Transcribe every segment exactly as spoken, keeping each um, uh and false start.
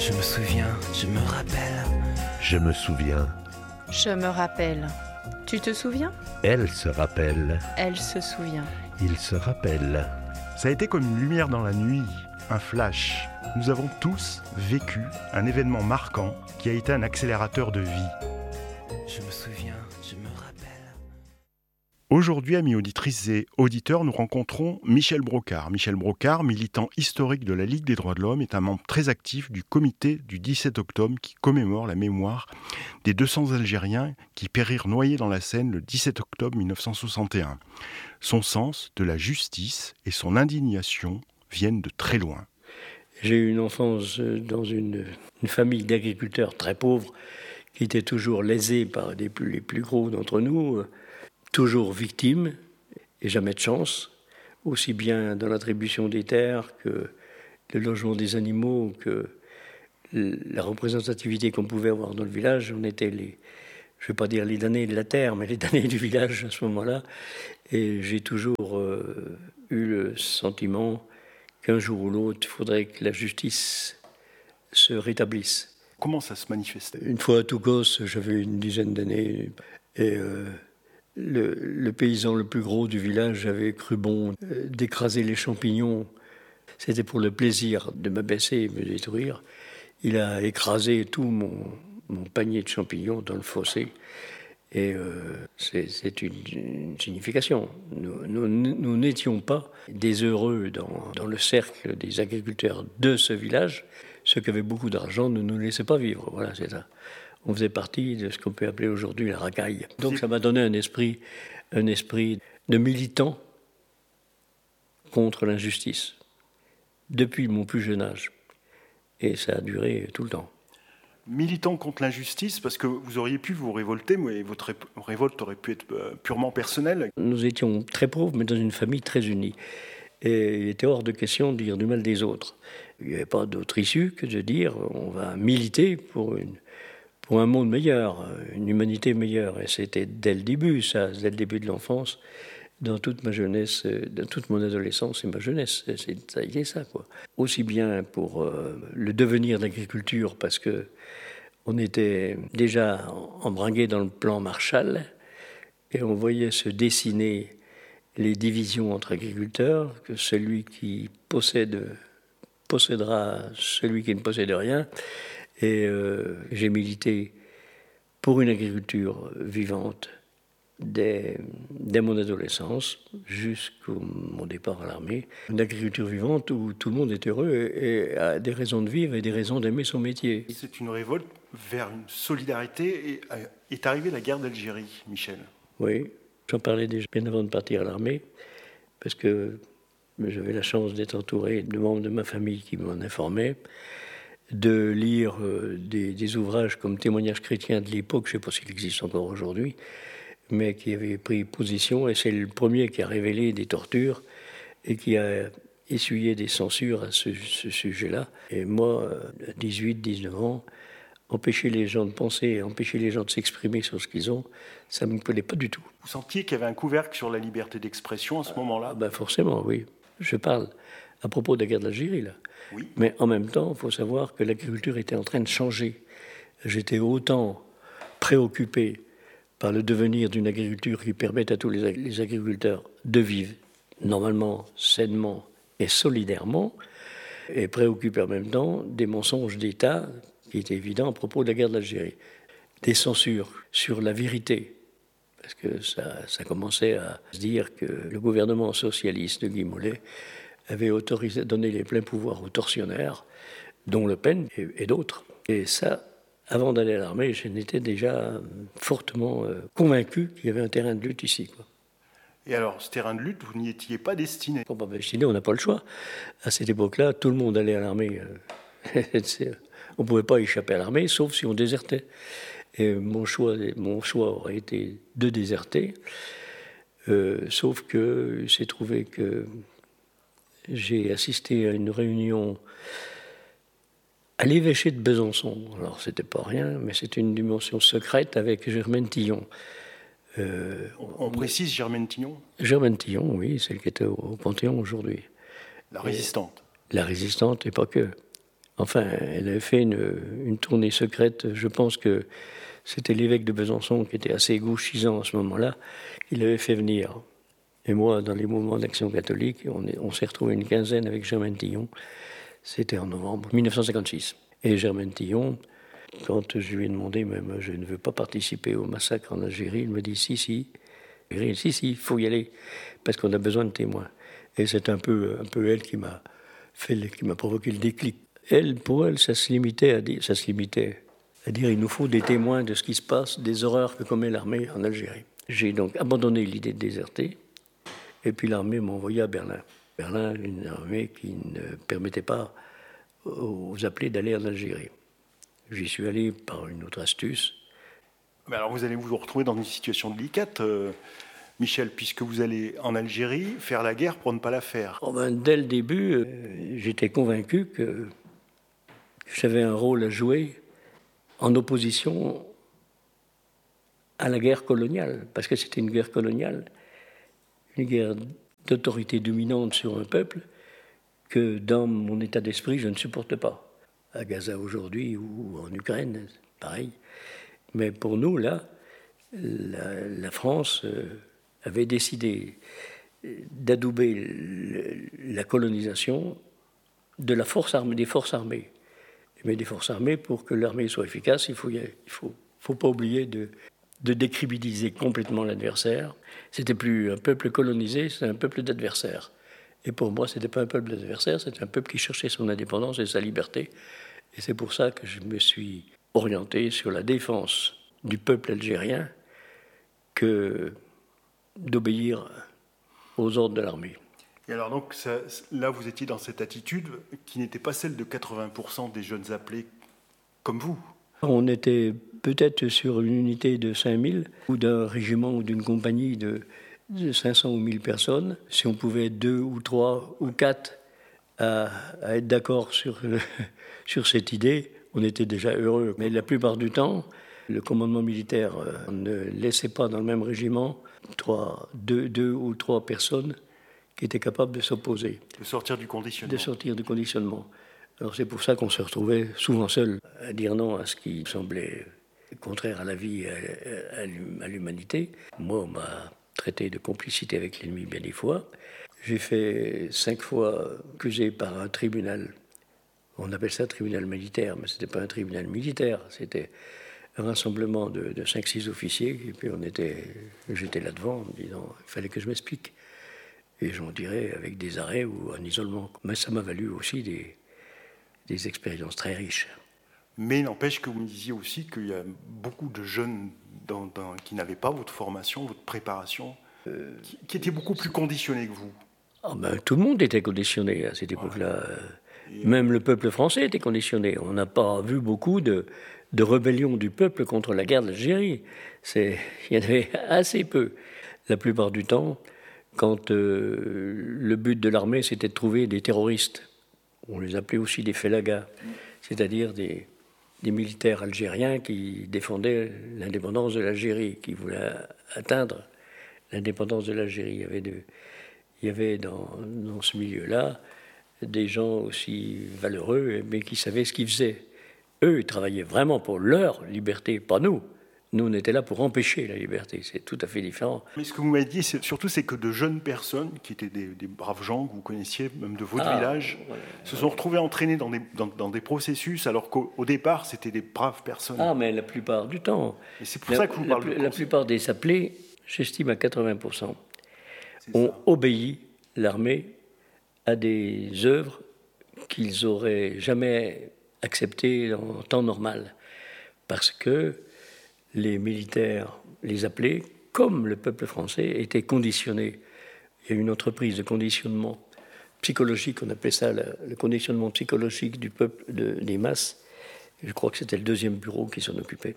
Je me souviens, je me rappelle. Je me souviens. Je me rappelle. Tu te souviens ? Elle se rappelle. Elle se souvient. Il se rappelle. Ça a été comme une lumière dans la nuit, un flash. Nous avons tous vécu un événement marquant qui a été un accélérateur de vie. Je me souviens, je me rappelle. Aujourd'hui, amis auditrices et auditeurs, nous rencontrons Michel Brocard. Michel Brocard, militant historique de la Ligue des droits de l'homme, est un membre très actif du comité du dix-sept octobre qui commémore la mémoire des deux cents Algériens qui périrent noyés dans la Seine le dix-sept octobre mille neuf cent soixante et un. Son sens de la justice et son indignation viennent de très loin. J'ai eu une enfance dans une, une famille d'agriculteurs très pauvres qui étaient toujours lésés par les plus, les plus gros d'entre nous, toujours victimes et jamais de chance, aussi bien dans l'attribution des terres que le logement des animaux, que la représentativité qu'on pouvait avoir dans le village. On était les, je ne vais pas dire les damnés de la terre, mais les damnés du village à ce moment-là. Et j'ai toujours euh, eu le sentiment qu'un jour ou l'autre, il faudrait que la justice se rétablisse. Comment ça se manifeste ? Une fois à Tougos, j'avais une dizaine d'années, et euh, le, le paysan le plus gros du village avait cru bon euh, d'écraser les champignons. C'était pour le plaisir de m'abaisser et me détruire. Il a écrasé tout mon, mon panier de champignons dans le fossé. Et euh, c'est, c'est une, une signification. Nous, nous, nous n'étions pas des heureux dans, dans le cercle des agriculteurs de ce village. Ceux qui avaient beaucoup d'argent ne nous laissaient pas vivre. Voilà, c'est ça. On faisait partie de ce qu'on peut appeler aujourd'hui la racaille. Donc ça m'a donné un esprit, un esprit de militant contre l'injustice, depuis mon plus jeune âge. Et ça a duré tout le temps. Militant contre l'injustice, parce que vous auriez pu vous révolter, mais votre révolte aurait pu être purement personnelle. Nous étions très pauvres, mais dans une famille très unie. Et il était hors de question de dire du mal des autres. Il n'y avait pas d'autre issue que de dire on va militer pour, une, pour un monde meilleur, une humanité meilleure. Et c'était dès le début, ça, dès le début de l'enfance, dans toute ma jeunesse, dans toute mon adolescence et ma jeunesse. C'est, ça a été ça, quoi. Aussi bien pour euh, le devenir de l'agriculture, parce que on était déjà embringués dans le plan Marshall, et on voyait se dessiner les divisions entre agriculteurs, que celui qui possède possédera celui qui ne possède rien. Et euh, j'ai milité pour une agriculture vivante dès, dès mon adolescence jusqu'au mon départ à l'armée. Une agriculture vivante où tout le monde est heureux et, et a des raisons de vivre et des raisons d'aimer son métier. C'est une révolte vers une solidarité. Et est arrivée la guerre d'Algérie, Michel. Oui, j'en parlais déjà bien avant de partir à l'armée, parce que j'avais la chance d'être entouré de membres de ma famille qui m'en informaient, de lire euh, des, des ouvrages comme Témoignages chrétiens de l'époque, je ne sais pas s'il existe encore aujourd'hui, mais qui avait pris position, et c'est le premier qui a révélé des tortures et qui a essuyé des censures à ce, ce sujet-là. Et moi, à dix-huit dix-neuf ans, empêcher les gens de penser, empêcher les gens de s'exprimer sur ce qu'ils ont, ça ne me plaît pas du tout. Vous sentiez qu'il y avait un couvercle sur la liberté d'expression à ce moment-là ? Ah ben forcément, oui. Je parle à propos de la guerre d'Algérie, là. Oui. Mais en même temps, il faut savoir que l'agriculture était en train de changer. J'étais autant préoccupé par le devenir d'une agriculture qui permette à tous les, ag- les agriculteurs de vivre normalement, sainement et solidairement, et préoccupé en même temps des mensonges d'État qui étaient évidents à propos de la guerre d'Algérie. Des censures sur la vérité, parce que ça, ça commençait à se dire que le gouvernement socialiste de Guy Mollet avait autorisé, donné les pleins pouvoirs aux tortionnaires, dont Le Pen et, et d'autres. Et ça, avant d'aller à l'armée, je n'étais déjà fortement euh, convaincu qu'il y avait un terrain de lutte ici, quoi. Et alors, ce terrain de lutte, vous n'y étiez pas destiné ? On n'est pas destiné, on n'a pas le choix. À cette époque-là, tout le monde allait à l'armée. On ne pouvait pas échapper à l'armée, sauf si on désertait. Et mon choix, mon choix aurait été de déserter, euh, sauf que s'est trouvé que j'ai assisté à une réunion à l'évêché de Besançon. Alors, c'était pas rien, mais c'était une dimension secrète avec Germaine Tillon. Euh, on, on précise Germaine Tillon ? Germaine Tillon, oui, celle qui était au, au Panthéon aujourd'hui. La résistante. Et la résistante, et pas que. Enfin, elle avait fait une, une tournée secrète. Je pense que c'était l'évêque de Besançon qui était assez gauchisant à ce moment-là. Il l'avait fait venir. Et moi, dans les mouvements d'Action catholique, on, est, on s'est retrouvés une quinzaine avec Germaine Tillon. C'était en novembre dix-neuf cent cinquante-six. Et Germaine Tillon, quand je lui ai demandé, même je ne veux pas participer au massacre en Algérie, il me dit si, si, si, si, il faut y aller, parce qu'on a besoin de témoins. Et c'est un peu, un peu elle qui m'a fait, qui m'a provoqué le déclic. Elle, pour elle, ça se limitait à dire, ça se limitait à dire, il nous faut des témoins de ce qui se passe, des horreurs que commet l'armée en Algérie. J'ai donc abandonné l'idée de déserter, et puis l'armée m'a envoyé à Berlin. Berlin, une armée qui ne permettait pas aux appelés d'aller en Algérie. J'y suis allé par une autre astuce. Mais alors vous allez vous retrouver dans une situation délicate, euh, Michel, puisque vous allez en Algérie faire la guerre pour ne pas la faire. Oh ben, dès le début, euh, j'étais convaincu que j'avais un rôle à jouer en opposition à la guerre coloniale, parce que c'était une guerre coloniale, une guerre d'autorité dominante sur un peuple que dans mon état d'esprit, je ne supporte pas. À Gaza aujourd'hui ou en Ukraine, pareil. Mais pour nous, là, la, la France euh, avait décidé d'adouber le, la colonisation de la force armée, des forces armées. Mais des forces armées, pour que l'armée soit efficace, il faut, il faut, faut pas oublier de, de décrédibiliser complètement l'adversaire. C'était plus un peuple colonisé, c'est un peuple d'adversaires. Et pour moi, ce n'était pas un peuple d'adversaires, c'était un peuple qui cherchait son indépendance et sa liberté. Et c'est pour ça que je me suis orienté sur la défense du peuple algérien que d'obéir aux ordres de l'armée. Et alors donc, ça, là, vous étiez dans cette attitude qui n'était pas celle de quatre-vingts pour cent des jeunes appelés comme vous. On était peut-être sur une unité de cinq mille, ou d'un régiment ou d'une compagnie de... de cinq cents ou mille personnes, si on pouvait être deux ou trois ou quatre à, à être d'accord sur, sur cette idée, on était déjà heureux. Mais la plupart du temps, le commandement militaire euh, ne laissait pas dans le même régiment trois, deux, deux ou trois personnes qui étaient capables de s'opposer. De sortir du conditionnement. De sortir du conditionnement. Alors c'est pour ça qu'on se retrouvait souvent seul à dire non à ce qui semblait contraire à la vie et à, à l'humanité. Moi, on m'a traité de complicité avec l'ennemi bien des fois. J'ai fait cinq fois accusé par un tribunal. On appelle ça tribunal militaire, mais ce n'était pas un tribunal militaire, c'était un rassemblement de, de cinq six officiers, et puis on était, j'étais là devant en me disant il fallait que je m'explique. Et j'en dirais avec des arrêts ou un isolement. Mais ça m'a valu aussi des, des expériences très riches. Mais n'empêche que vous me disiez aussi qu'il y a beaucoup de jeunes dans, dans, qui n'avaient pas votre formation, votre préparation, euh, qui, qui étaient beaucoup plus conditionnés que vous. Ah ben, tout le monde était conditionné à cette époque-là. Ouais. Même le peuple français était conditionné. On n'a pas vu beaucoup de, de rébellions du peuple contre la guerre d'Algérie. C'est, il y en avait assez peu. La plupart du temps, quand euh, le but de l'armée, c'était de trouver des terroristes, on les appelait aussi des félagas, c'est-à-dire des, des militaires algériens qui défendaient l'indépendance de l'Algérie, qui voulaient atteindre l'indépendance de l'Algérie. Il y avait, de, il y avait dans, dans ce milieu-là des gens aussi valeureux, mais qui savaient ce qu'ils faisaient. Eux, ils travaillaient vraiment pour leur liberté, pas nous. Nous, on était là pour empêcher la liberté. C'est tout à fait différent. Mais ce que vous m'avez dit, c'est, surtout, c'est que de jeunes personnes, qui étaient des, des braves gens que vous connaissiez, même de votre ah, village, ouais, se sont ouais. retrouvés entraînés dans des, dans, dans des processus, alors qu'au au départ, c'était des braves personnes. Ah, mais la plupart du temps. Et c'est pour la, ça que vous la, parlez La, la plupart des appelés, j'estime à quatre-vingts pour cent, c'est ont ça. obéi, l'armée, à des œuvres qu'ils n'auraient jamais acceptées en temps normal. Parce que les militaires, les appelés, comme le peuple français, étaient conditionnés. Il y a une entreprise de conditionnement psychologique, on appelait ça le, le conditionnement psychologique du peuple, de, des masses. Je crois que c'était le deuxième bureau qui s'en occupait.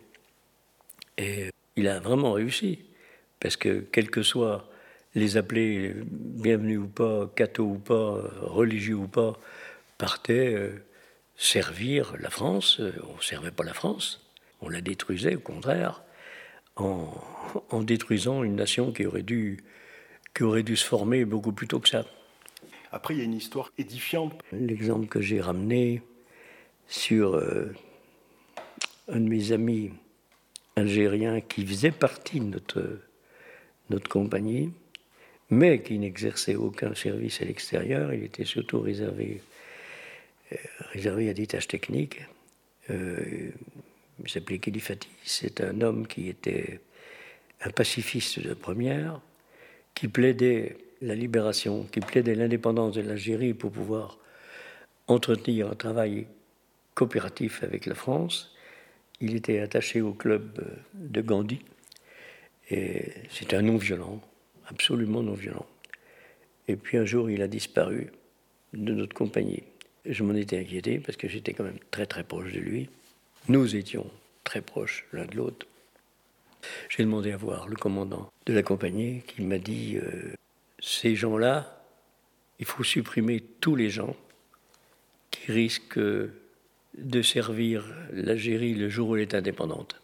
Et il a vraiment réussi, parce que quels que soient les appelés, bienvenus ou pas, cathos ou pas, religieux ou pas, partaient euh, servir la France. On ne servait pas la France. On la détruisait, au contraire, en, en détruisant une nation qui aurait, dû, qui aurait dû se former beaucoup plus tôt que ça. Après, il y a une histoire édifiante. L'exemple que j'ai ramené, sur euh, un de mes amis algériens qui faisait partie de notre, notre compagnie, mais qui n'exerçait aucun service à l'extérieur. Il était surtout réservé, euh, réservé à des tâches techniques. Euh, il s'appelait Khelifati. C'est un homme qui était un pacifiste de première, qui plaidait la libération, qui plaidait l'indépendance de l'Algérie pour pouvoir entretenir un travail coopératif avec la France. Il était attaché au club de Gandhi et c'était un non-violent, absolument non-violent. Et puis un jour, il a disparu de notre compagnie. Je m'en étais inquiété parce que j'étais quand même très très proche de lui. Nous étions très proches l'un de l'autre. J'ai demandé à voir le commandant de la compagnie qui m'a dit euh, ces gens-là, il faut supprimer tous les gens qui risquent de servir l'Algérie le jour où elle est indépendante.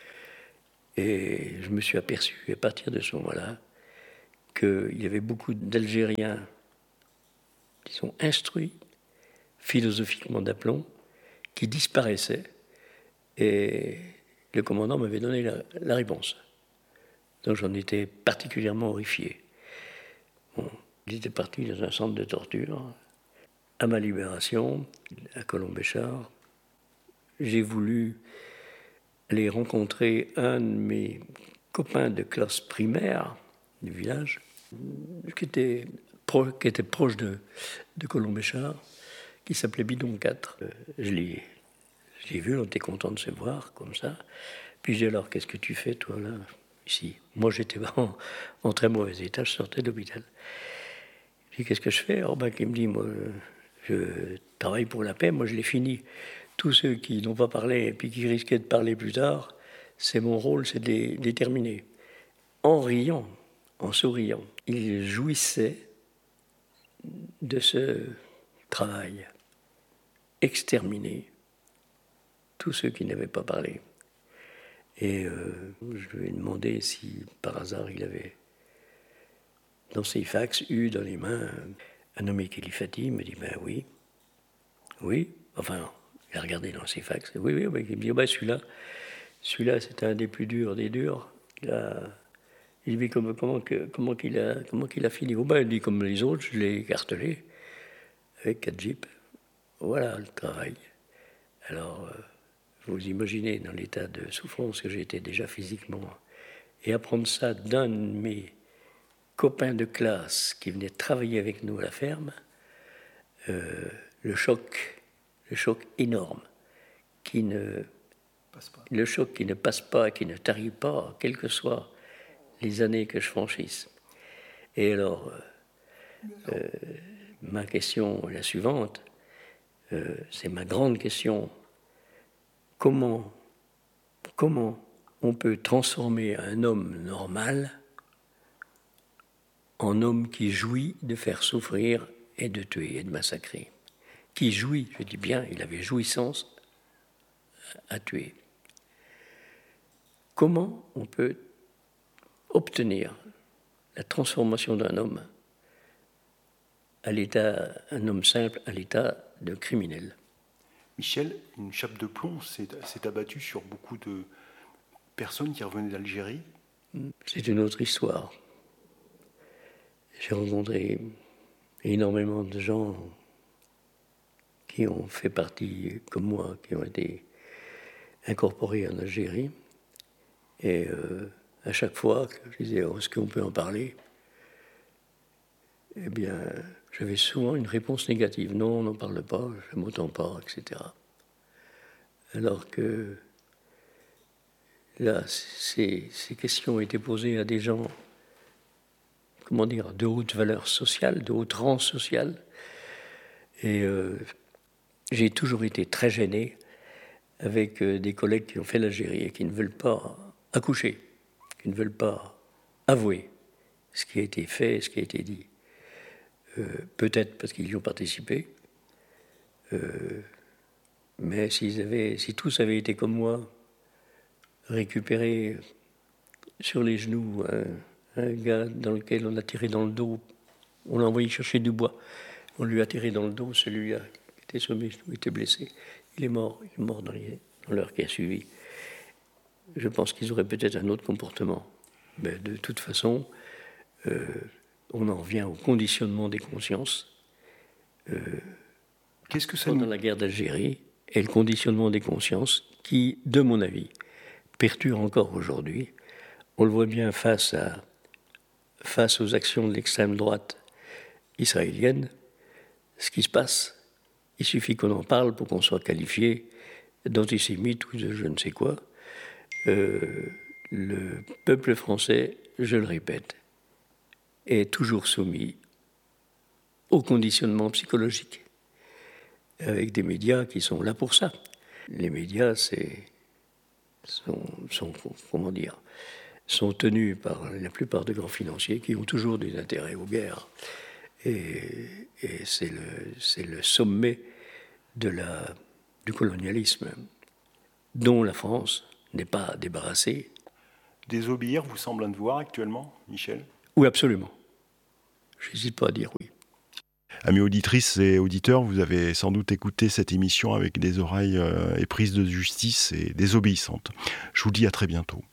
Et je me suis aperçu à partir de ce moment-là qu'il y avait beaucoup d'Algériens qui sont instruits, philosophiquement d'aplomb, qui disparaissaient. Et le commandant m'avait donné la, la réponse. Donc j'en étais particulièrement horrifié. Bon, j'étais parti dans un centre de torture. À ma libération, à Colombéchard, j'ai voulu aller rencontrer un de mes copains de classe primaire du village, qui était, pro, qui était proche de, de Colombéchard, qui s'appelait Bidon quatre. Je l'ai, je l'ai vu, on était content de se voir, comme ça. Puis j'ai dit, alors, qu'est-ce que tu fais, toi, là, ici? Moi, j'étais en, en très mauvais état, je sortais de l'hôpital. J'ai dit, qu'est-ce que je fais? Oh, ben, il me dit, moi, je travaille pour la paix, moi, je l'ai fini. Tous ceux qui n'ont pas parlé et puis qui risquaient de parler plus tard, c'est mon rôle, c'est de les, de les terminer. En riant, en souriant, il jouissait de ce travail. Exterminer tous ceux qui n'avaient pas parlé. Et euh, je lui ai demandé si, par hasard, il avait, dans ses fax, eu dans les mains un nommé Khelifati. Il me dit, ben oui, oui, enfin... Il a regardé dans ses fax. Oui, oui, oui. Il me dit, oh ben celui-là, celui-là, c'était un des plus durs des durs. Il a, il dit, comment, comment, comment, qu'il a, comment qu'il a fini? Oh ben, il dit, comme les autres, je l'ai écartelé avec quatre jeeps. Voilà le travail. Alors, euh, vous imaginez dans l'état de souffrance que j'étais déjà physiquement. Et apprendre ça d'un de mes copains de classe qui venait travailler avec nous à la ferme, euh, le choc... Le choc énorme, qui ne, passe pas. Le choc qui ne passe pas, qui ne tarit pas, quelles que soient les années que je franchisse. Et alors, euh, euh, ma question est la suivante, euh, c'est ma grande question. Comment, comment on peut transformer un homme normal en homme qui jouit de faire souffrir et de tuer et de massacrer? Qui jouit, je dis bien, il avait jouissance à tuer. Comment on peut obtenir la transformation d'un homme à l'état, un homme simple, à l'état de criminel? Michel, une chape de plomb s'est, s'est abattue sur beaucoup de personnes qui revenaient d'Algérie. C'est une autre histoire. J'ai rencontré énormément de gens qui ont fait partie, comme moi, qui ont été incorporés en Algérie. Et euh, à chaque fois que je disais, oh, est-ce qu'on peut en parler? Eh bien, j'avais souvent une réponse négative. Non, on n'en parle pas, je ne m'entends pas, et cetera. Alors que là, ces, ces questions ont été posées à des gens, comment dire, de haute valeur sociale, de haut rang social. Et euh, j'ai toujours été très gêné avec des collègues qui ont fait l'Algérie et qui ne veulent pas accoucher, qui ne veulent pas avouer ce qui a été fait, ce qui a été dit. Euh, peut-être parce qu'ils y ont participé, euh, mais s'ils avaient, si tous avaient été comme moi, récupérer sur les genoux un, un gars dans lequel on a tiré dans le dos, on l'a envoyé chercher du bois, on lui a tiré dans le dos, celui-là qui était sur mes genoux était blessé, Il est mort, il est mort dans, les, dans l'heure qui a suivi. Je pense qu'ils auraient peut-être un autre comportement. Mais de toute façon, euh, on en revient au conditionnement des consciences. Euh, Qu'est-ce que ça pendant nous... la guerre d'Algérie, et le conditionnement des consciences qui, de mon avis, perturbe encore aujourd'hui. On le voit bien face, à, face aux actions de l'extrême droite israélienne. Ce qui se passe, il suffit qu'on en parle pour qu'on soit qualifié d'antisémite ou de je ne sais quoi. Euh, le peuple français, je le répète, est toujours soumis au conditionnement psychologique, avec des médias qui sont là pour ça. Les médias, c'est, sont, sont, comment dire, sont tenus par la plupart de grands financiers qui ont toujours des intérêts aux guerres. Et, et c'est, le, c'est le sommet de la, du colonialisme, dont la France n'est pas débarrassée. Désobéir vous semble un devoir actuellement, Michel ? Oui, absolument. Je n'hésite pas à dire oui. Amis auditrices et auditeurs, vous avez sans doute écouté cette émission avec des oreilles euh, éprises de justice et désobéissantes. Je vous dis à très bientôt.